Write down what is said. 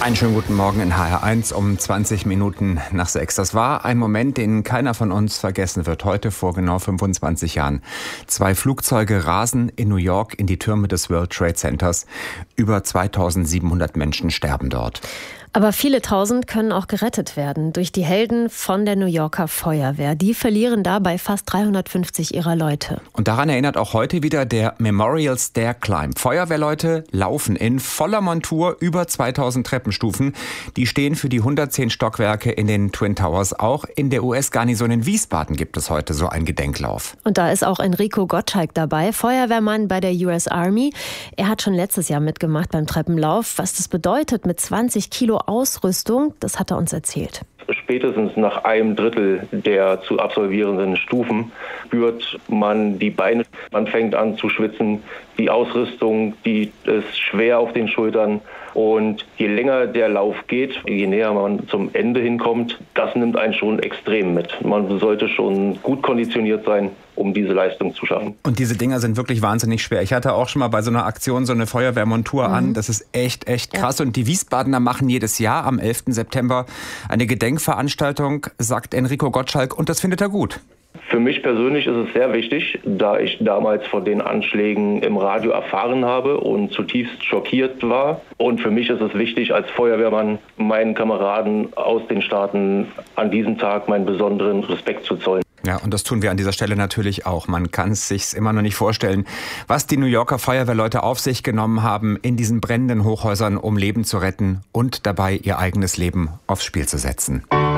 Einen schönen guten Morgen in HR1 um 20 Minuten nach 6. Das war ein Moment, den keiner von uns vergessen wird. Heute vor genau 25 Jahren. 2 Flugzeuge rasen in New York in die Türme des World Trade Centers. Über 2700 Menschen sterben dort. Aber viele Tausend können auch gerettet werden durch die Helden von der New Yorker Feuerwehr. Die verlieren dabei fast 350 ihrer Leute. Und daran erinnert auch heute wieder der Memorial Stair Climb. Feuerwehrleute laufen in voller Montur über 2000 Treppenstufen. Die stehen für die 110 Stockwerke in den Twin Towers. Auch in der US-Garnison in Wiesbaden gibt es heute so einen Gedenklauf. Und da ist auch Enrico Gottschalk dabei, Feuerwehrmann bei der US Army. Er hat schon letztes Jahr mitgemacht beim Treppenlauf. Was das bedeutet mit 20 Kilo Ausrüstung, das hat er uns erzählt. Spätestens nach einem Drittel der zu absolvierenden Stufen spürt man die Beine, man fängt an zu schwitzen, die Ausrüstung, die ist schwer auf den Schultern. Und je länger der Lauf geht, je näher man zum Ende hinkommt, das nimmt einen schon extrem mit. Man sollte schon gut konditioniert sein, um diese Leistung zu schaffen. Und diese Dinger sind wirklich wahnsinnig schwer. Ich hatte auch schon mal bei so einer Aktion so eine Feuerwehrmontur an. Das ist echt krass. Ja. Und die Wiesbadener machen jedes Jahr am 11. September eine Gedenkveranstaltung, sagt Enrico Gottschalk, und das findet er gut. Für mich persönlich ist es sehr wichtig, da ich damals von den Anschlägen im Radio erfahren habe und zutiefst schockiert war. Und für mich ist es wichtig, als Feuerwehrmann meinen Kameraden aus den Staaten an diesem Tag meinen besonderen Respekt zu zollen. Ja, und das tun wir an dieser Stelle natürlich auch. Man kann es sich immer noch nicht vorstellen, was die New Yorker Feuerwehrleute auf sich genommen haben in diesen brennenden Hochhäusern, um Leben zu retten und dabei ihr eigenes Leben aufs Spiel zu setzen.